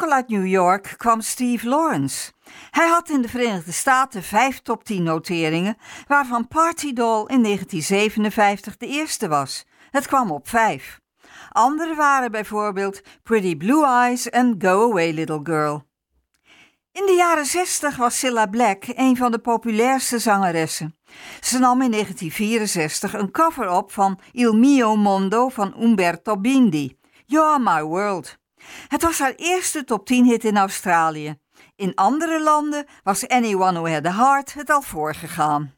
vogel uit New York kwam Steve Lawrence. Hij had in de Verenigde Staten 5 top 10 noteringen, waarvan Party Doll in 1957 de eerste was. Het kwam op 5. Andere waren bijvoorbeeld Pretty Blue Eyes en Go Away Little Girl. In de jaren 60 was Cilla Black een van de populairste zangeressen. Ze nam in 1964 een cover op van Il Mio Mondo van Umberto Bindi, You Are My World. Het was haar eerste top 10 hit in Australië. In andere landen was Anyone Who Had a Heart het al voorgegaan.